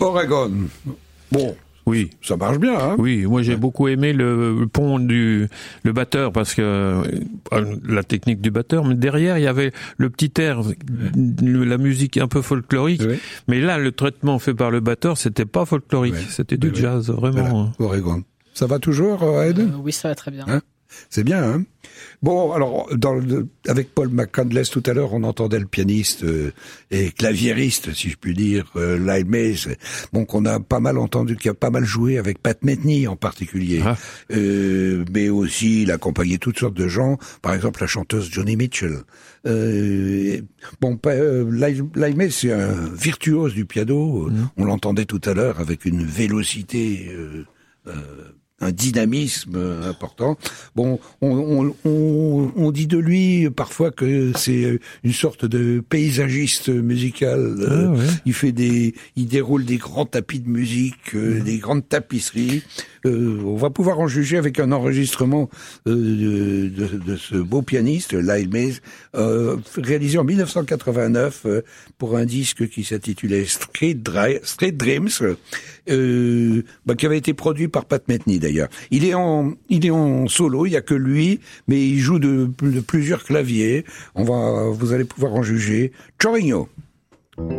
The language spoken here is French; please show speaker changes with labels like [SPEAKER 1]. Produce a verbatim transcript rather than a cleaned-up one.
[SPEAKER 1] Oregon. Bon.
[SPEAKER 2] Oui.
[SPEAKER 1] Ça marche bien, hein?
[SPEAKER 2] Oui, moi j'ai ouais. beaucoup aimé le, le pont du le batteur parce que euh, la technique du batteur, mais derrière il y avait le petit air, ouais. la musique un peu folklorique, ouais. mais là le traitement fait par le batteur, c'était pas folklorique, ouais. c'était du ouais. jazz, vraiment.
[SPEAKER 1] Voilà. Oregon. Ça va toujours, Ed?
[SPEAKER 3] euh, Oui, ça va très bien.
[SPEAKER 1] Hein? C'est bien, hein? Bon, alors, dans le, avec Paul McCandless tout à l'heure, on entendait le pianiste euh, et claviériste, si je puis dire, euh, Lyle Mays, bon, qu'on a pas mal entendu, qui a pas mal joué avec Pat Metheny en particulier. Ah. Euh, mais aussi, il a accompagné toutes sortes de gens, par exemple la chanteuse Joni Mitchell. Euh, bon, euh, Lyle, Lyle Mays, c'est un virtuose du piano, mmh. on l'entendait tout à l'heure avec une vélocité... Euh, euh, un dynamisme important. Bon, on, on, on, on dit de lui parfois que c'est une sorte de paysagiste musical. Ah, ouais. Il fait des, il déroule des grands tapis de musique, mmh. des grandes tapisseries. Euh, on va pouvoir en juger avec un enregistrement euh, de, de, de ce beau pianiste, Lyle Mays, euh, réalisé en dix-neuf cent quatre-vingt-neuf euh, pour un disque qui s'intitulait Street, Dry, Street Dreams, euh, bah, qui avait été produit par Pat Metheny d'ailleurs. Il est en, il est en solo, il y a que lui, mais il joue de, de plusieurs claviers. On va, vous allez pouvoir en juger. Chorigno.